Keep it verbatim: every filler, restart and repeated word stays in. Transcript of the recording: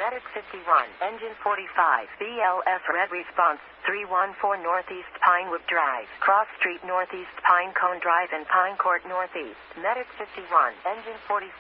Medic fifty-one, Engine forty-five, B L S Red Response, three one four Northeast Pinewood Drive, Cross Street Northeast Pinecone Drive and Pine Court Northeast. Medic fifty-one, Engine forty-five.